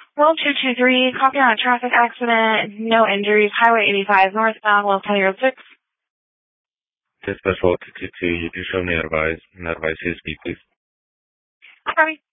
Roll 223, copy on a traffic accident, no injuries, Highway 85 northbound, Wells County Road 6. Dispatch Roll 222, you can show me advice. Advice is speed, please. Copy.